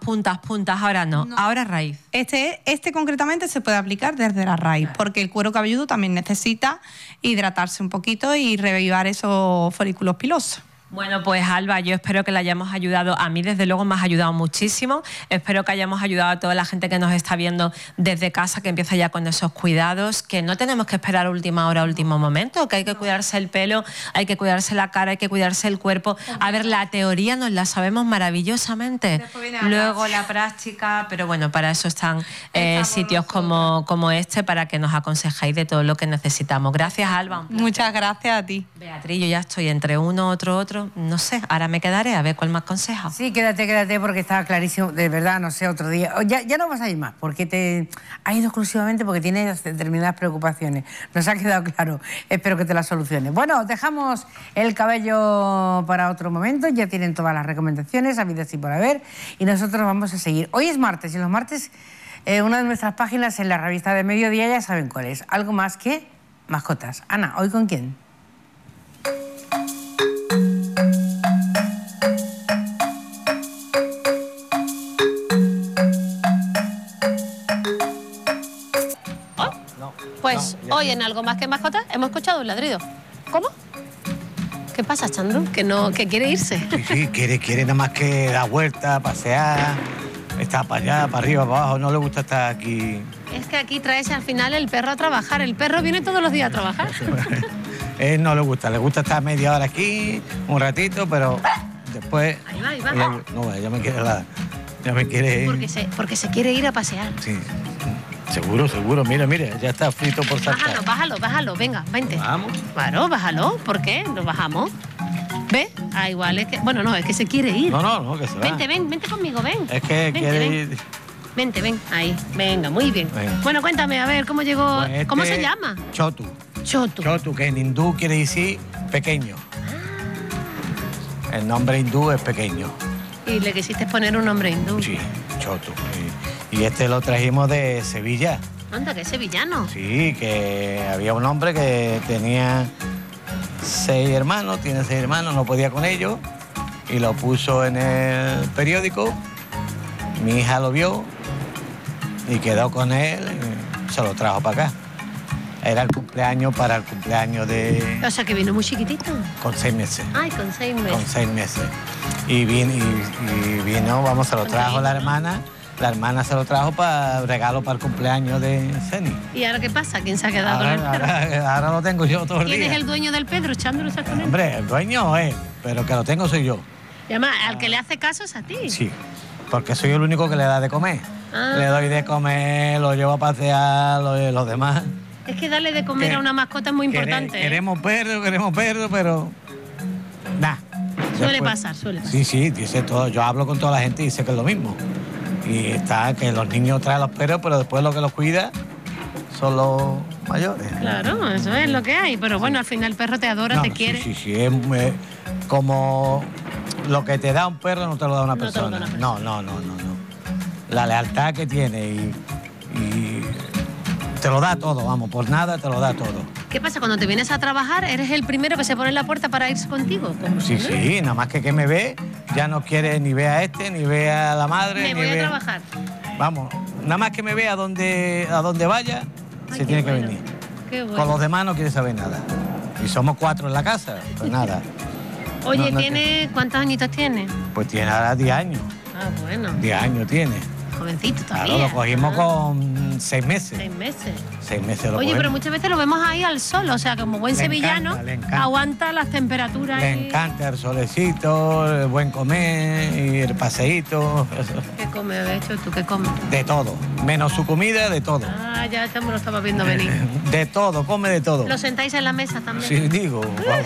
puntas, ahora no, ahora raíz. Este concretamente se puede aplicar desde la raíz, porque el cuero cabelludo también necesita hidratarse un poquito y revivar esos folículos pilosos. Bueno, pues Alba, yo espero que le hayamos ayudado. A mí, desde luego, me has ayudado muchísimo. Espero que hayamos ayudado a toda la gente que nos está viendo desde casa, que empieza ya con esos cuidados, que no tenemos que esperar última hora, último momento, que hay que cuidarse el pelo, hay que cuidarse la cara, hay que cuidarse el cuerpo. A ver, la teoría nos la sabemos maravillosamente. Luego la práctica, pero bueno, para eso están sitios como este, para que nos aconsejéis de todo lo que necesitamos. Gracias, Alba. Muchas gracias a ti. Beatriz, yo ya estoy entre uno, otro. No sé, ahora me quedaré a ver cuál me aconseja. Sí, quédate porque estaba clarísimo. De verdad, no sé, otro día. Ya no vas a ir más, porque te has ido exclusivamente porque tienes determinadas preocupaciones. Nos ha quedado claro. Espero que te las soluciones. Bueno, dejamos el cabello para otro momento. Ya tienen todas las recomendaciones, habidas y por haber. Y nosotros vamos a seguir. Hoy es martes y los martes una de nuestras páginas en la revista de Mediodía ya saben cuál es. Algo más que mascotas. Ana, ¿hoy con quién? Pues hoy en Algo Más que Mascotas hemos escuchado un ladrido. ¿Cómo? ¿Qué pasa, Chandru? Que quiere irse. Sí, quiere nada más que dar vuelta, pasear, estar para allá, para arriba, para abajo, no le gusta estar aquí. Es que aquí traes al final el perro a trabajar. El perro viene todos los días a trabajar. Él no le gusta estar media hora aquí, un ratito, pero después... Ahí va. No, ya me quiere ya me quiere... Porque se quiere ir a pasear. Sí. Seguro, mira, ya está frito por saltar. Bájalo, venga, vente. ¿Vamos? Claro, bájalo, ¿por qué? Nos bajamos. ¿Ves? Ah, igual es que... Bueno, no, es que se quiere ir. No, que se va. Vente conmigo, ven. Es que quiere ir... Vente, ahí. Venga, muy bien. Venga. Bueno, cuéntame, a ver, ¿cómo llegó? Pues ¿Cómo se llama? Chotu. Chotu, que en hindú quiere decir pequeño. El nombre hindú es pequeño. Y le quisiste poner un nombre hindú. Sí, Chotu. Y este lo trajimos de Sevilla. Anda, que es sevillano. Sí, que había un hombre que tenía 6 hermanos, tiene 6 hermanos, no podía con ellos, y lo puso en el periódico. Mi hija lo vio y quedó con él, y se lo trajo para acá. Era el cumpleaños de... O sea, que vino muy chiquitito. Con 6 meses. Ay, con 6 meses. Con 6 meses. Y vino, se lo trajo la hermana. La hermana se lo trajo para regalo para el cumpleaños de Ceni. ¿Y ahora qué pasa? ¿Quién se ha quedado con el perro? Ahora lo tengo yo todo el día. ¿Quién es el dueño del Pedro? ¿Chándolo está con él? Hombre, el dueño es, pero que lo tengo soy yo. Y además, al que le hace caso es a ti. Sí, porque soy el único que le da de comer. Ah. Le doy de comer, lo llevo a pasear, los demás. Es que darle de comer a una mascota es muy importante. Queremos perro, pero... Nah. Suele pasar. Sí, dice todo. Yo hablo con toda la gente y dice que es lo mismo. Y está que los niños traen los perros, pero después lo que los cuida son los mayores. Claro, eso es lo que hay. Pero bueno, al final el perro te adora, te quiere. Sí. Es como lo que te da un perro no te lo da una persona. No. La lealtad que tiene y te lo da todo, vamos, por nada te lo da todo. ¿Qué pasa? Cuando te vienes a trabajar, ¿eres el primero que se pone en la puerta para irse contigo? Sí, nada más que me ve, ya no quiere ni ver a este, ni ver a la madre. Me voy a trabajar. Vamos, nada más que me ve a donde vaya, se tiene que venir. Qué bueno. Con los demás no quiere saber nada. Y somos 4 en la casa, pues nada. Oye, ¿cuántos añitos tiene? Pues tiene ahora 10 años. Ah, bueno. 10 años tiene. Jovencito todavía. Claro, lo cogimos con 6 meses. 6 meses. 6 meses lo Oye, cogimos. pero muchas veces lo vemos ahí al sol, o sea, como buen sevillano, le encanta. aguanta las temperaturas. Le encanta el solecito, el buen comer y el paseíto. ¿Qué come, de hecho? ¿Tú qué comes? De todo, menos su comida, de todo. Ah, ya me lo estaba viendo venir. De todo, come de todo. ¿Lo sentáis en la mesa también? Sí, digo,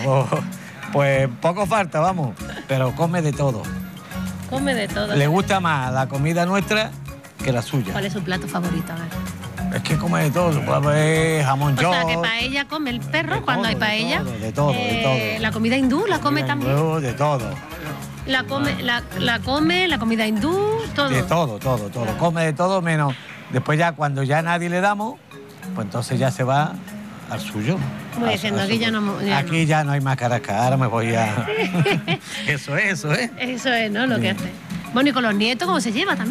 pues poco falta, vamos, pero come de todo. Come de todo. Le gusta más la comida nuestra que la suya. ¿Cuál es su plato favorito? A ver. Es que come de todo, puede haber jamón york. O sea, que paella come el perro cuando hay paella. De todo. La comida hindú la come también. De todo. La comida hindú, todo. De todo. Come de todo, menos. Después ya, cuando ya nadie le damos, pues entonces ya se va al suyo. Voy diciendo, aquí ya no. Aquí ya no hay más carasca, ahora me voy a... Eso es. Eso es, ¿no? Lo que hace. Bueno, y con los nietos, ¿cómo se lleva también?